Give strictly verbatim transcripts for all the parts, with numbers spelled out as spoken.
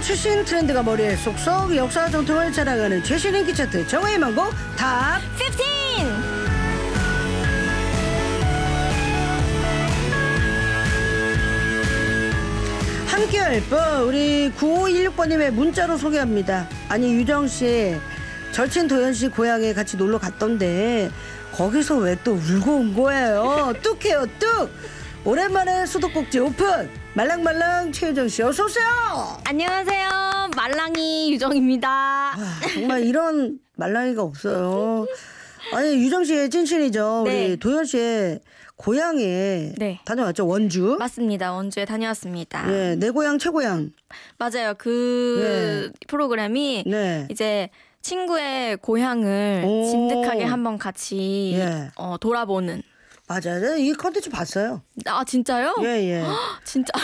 최신 트렌드가 머리에 쏙쏙 역사 정통을 자랑하는 최신 인기 차트 정화의 망고 탑 십오! 함께할 뻔 우리 구오일육 번님의 문자로 소개합니다. 아니 유정씨 절친 도연씨 고향에 같이 놀러 갔던데 거기서 왜 또 울고 온 거예요? 뚝해요 뚝. 오랜만에 수도꼭지 오픈. 말랑말랑 최유정씨 어서오세요. 안녕하세요. 말랑이 유정입니다. 아, 정말 이런 말랑이가 없어요. 아니 유정씨의 찐친이죠. 네. 우리 도연씨의 고향에 네. 다녀왔죠. 원주. 맞습니다. 원주에 다녀왔습니다. 예, 내 고향 최고향. 맞아요. 그 네. 프로그램이 네. 이제 친구의 고향을 오. 진득하게 한번 같이 예. 어, 돌아보는. 맞아요. 이 컨텐츠 봤어요. 아 진짜요? 예, 예. 진짜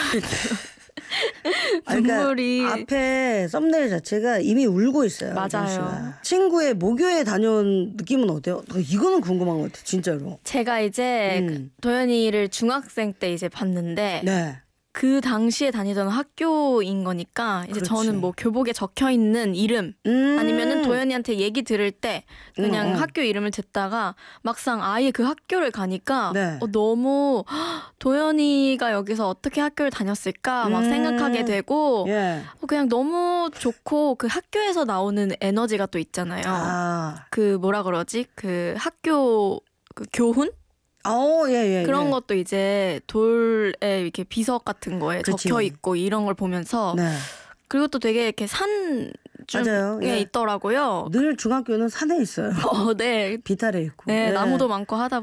아, 그러니까 눈물이. 앞에 썸네일 자체가 이미 울고 있어요. 맞아요. 유정 씨가. 친구의 모교에 다녀온 느낌은 어때요? 이거는 궁금한 것 같아요. 진짜로. 제가 이제 음. 그 도연이를 중학생 때 이제 봤는데 네. 그 당시에 다니던 학교인 거니까 이제 그렇지. 저는 뭐 교복에 적혀 있는 이름 음. 아니면은 도연이한테 얘기 들을 때 그냥 음, 음. 학교 이름을 듣다가 막상 아예 그 학교를 가니까 네. 어, 너무 헉, 도연이가 여기서 어떻게 학교를 다녔을까 막 음. 생각하게 되고 예. 어, 그냥 너무 좋고 그 학교에서 나오는 에너지가 또 있잖아요. 아. 그 뭐라 그러지? 그 학교 그 교훈? 어, 예, 예. 그런 예. 것도 이제 돌에 이렇게 비석 같은 거에 그치. 적혀 있고 이런 걸 보면서 네. 그리고 또 되게 이렇게 산 맞아요. 쪽에 예. 있더라고요. 늘 중학교는 산에 있어요. 어, 네. 비탈에 있고. 네, 예. 나무도 많고 하다